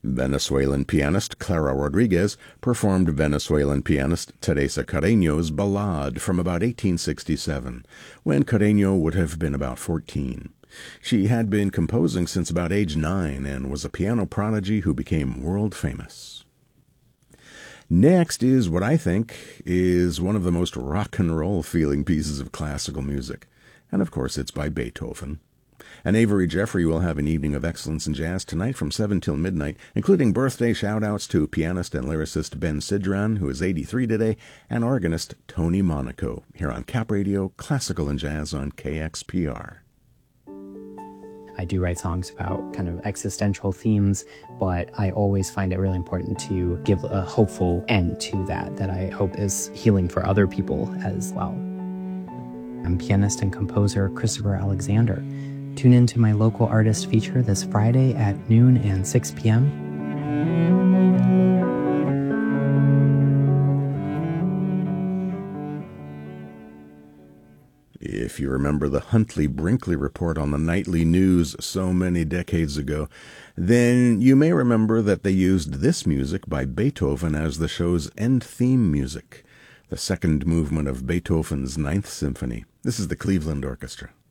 Venezuelan pianist Clara Rodriguez performed Venezuelan pianist Teresa Carreño's Ballade from about 1867, when Carreño would have been about 14. She had been composing since about age 9 and was a piano prodigy who became world famous. Next is what I think is one of the most rock and roll feeling pieces of classical music, and of course it's by Beethoven. And Avery Jeffrey will have an evening of excellence in jazz tonight from 7 till midnight, including birthday shout-outs to pianist and lyricist Ben Sidran, who is 83 today, and organist Tony Monaco, here on Cap Radio, Classical and Jazz on KXPR. I do write songs about kind of existential themes, but I always find it really important to give a hopeful end to that I hope is healing for other people as well. I'm pianist and composer Christopher Alexander. Tune in to my local artist feature this Friday at noon and 6 p.m. If you remember the Huntley-Brinkley report on the nightly news so many decades ago, then you may remember that they used this music by Beethoven as the show's end theme music, the second movement of Beethoven's Ninth Symphony. This is the Cleveland Orchestra.